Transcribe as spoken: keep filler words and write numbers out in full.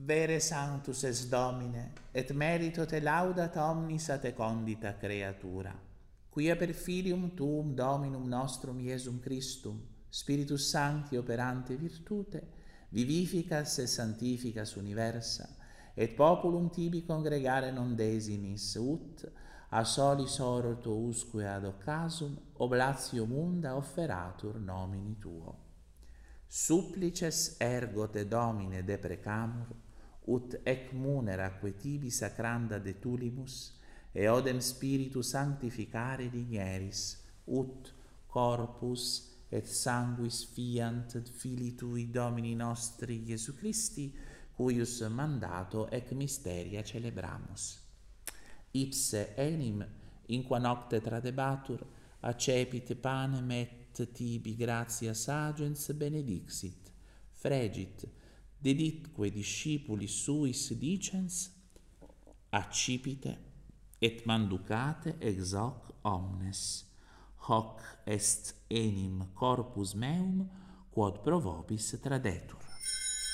vere sanctus es Domine, et merito te laudat omnis a te condita creatura, quia per filium tuum Dominum nostrum Iesum Christum, Spiritus Sancti operante virtute, vivificas et sanctificas universa, et populum tibi congregare non desinis, ut a solis oro tuusque ad occasum oblatio munda offeratur nomini tuo. Supplices ergo te Domine deprecamur, ut ec munera que tibi sacranda de tulimus, e odem spiritu sanctificare digneris, ut corpus et sanguis fiant Filii Tui Domini nostri Iesu Christi, cuius mandato ec mysteria celebramus. Ipse enim, in qua nocte tradebatur, accepit panem et tibi gratias agens benedixit, fregit, deditque discipulis suis dicens, accipite et manducate ex hoc omnes. Hoc est enim corpus meum, quod pro vobis tradetur.